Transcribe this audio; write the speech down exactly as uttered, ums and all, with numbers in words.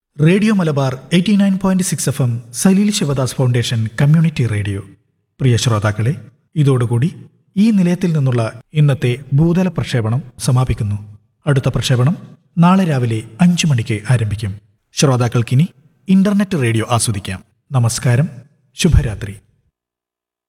Radio Malabar eighty nine point six F M Saleel Sivadas foundation community radio. പ്രിയ ശ്രോതാക്കളെ, ഇതോടുകൂടി ഈ നിലയത്തിൽ നിന്നുള്ള ഇന്നത്തെ ഭൂതല പ്രക്ഷേപണം സമാപിക്കുന്നു. അടുത്ത പ്രക്ഷേപണം നാളെ രാവിലെ അഞ്ചു മണിക്ക് ആരംഭിക്കും. ശ്രോതാക്കൾക്കിനി ഇന്റർനെറ്റ് റേഡിയോ ആസ്വദിക്കാം. നമസ്കാരം, ശുഭരാത്രി.